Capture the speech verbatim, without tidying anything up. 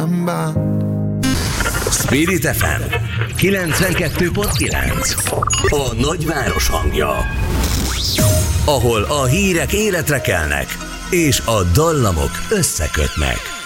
Spirit ef em kilencvenkettő pont kilenc. A nagyváros hangja, ahol a hírek életre kelnek, és a dallamok összekötnek.